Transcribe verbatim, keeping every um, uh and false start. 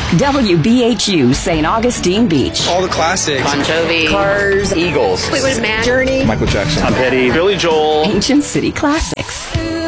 W B H U Saint Augustine Beach. All the classics. Bon Jovi. Cars. Eagles. Fleetwood Mac. Journey. Michael Jackson. Tom Petty. Billy Joel. Ancient City Classics.